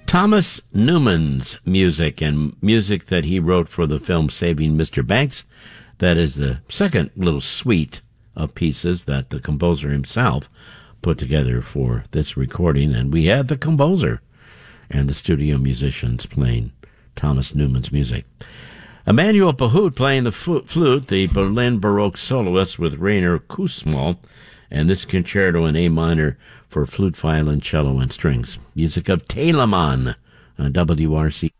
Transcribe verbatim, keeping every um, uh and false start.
Thomas Newman's music, and music that he wrote for the film Saving Mister Banks. That is the second little suite of pieces that the composer himself put together for this recording. And we had the composer and the studio musicians playing Thomas Newman's music. Emmanuel Pahut playing the flute, the Berlin Baroque soloist with Rainer Kussmaul, and this concerto in A minor for flute, violin, cello, and strings. Music of Telemann on W R C.